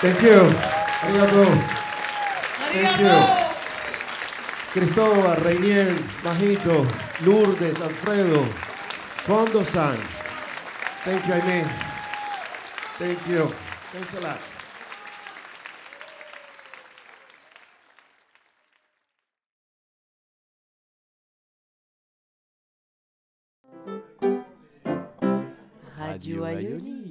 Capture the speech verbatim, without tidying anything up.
Thank you. Arigato. Thank you. Cristóbal, Reinier, Majito, Lourdes, Alfredo, Kondo-san. Thank you, Aimee. Thank you. Thanks a lot. Radio Aioli.